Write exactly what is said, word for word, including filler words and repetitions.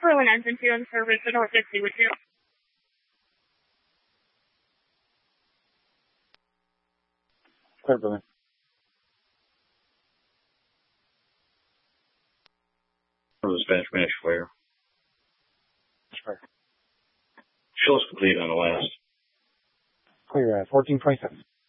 Berlin engine two in service to North fifty with you. Clear, Berlin. From the Spanish Spanish flare. Clear. Show us complete on the last. Clear, uh, fourteen twenty-seven.